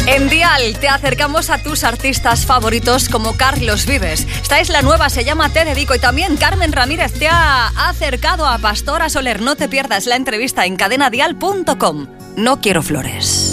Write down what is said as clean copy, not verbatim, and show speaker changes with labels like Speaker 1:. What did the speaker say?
Speaker 1: En Dial te acercamos a tus artistas favoritos como Carlos Vives. Esta es la nueva, se llama Te Dedico, y también Carmen Ramírez te ha acercado a Pastora Soler. No te pierdas la entrevista en cadenadial.com. No quiero flores.